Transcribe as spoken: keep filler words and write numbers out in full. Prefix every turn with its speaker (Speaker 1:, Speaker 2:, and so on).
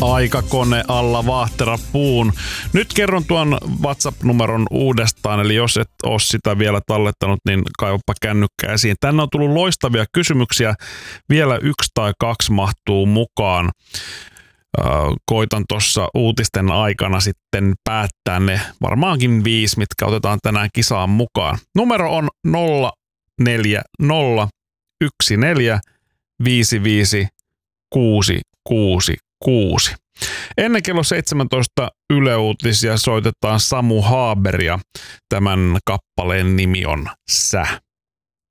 Speaker 1: Aikakone alla Vaahtera puun. Nyt kerron tuon WhatsApp-numeron uudestaan, eli jos et ole sitä vielä tallettanut, niin kaivapa kännykkä esiin. Tänne on tullut loistavia kysymyksiä. Vielä yksi tai kaksi mahtuu mukaan. Koitan tuossa uutisten aikana sitten päättää ne varmaankin viisi, mitkä otetaan tänään kisaan mukaan. Numero on nolla neljä nolla yksi neljä viisi viisi kuusi kuusi kuusi. Ennen kello seitsemäntoista Yle Uutisia soitetaan Samu Haaberia. Tämän kappaleen nimi on Sä.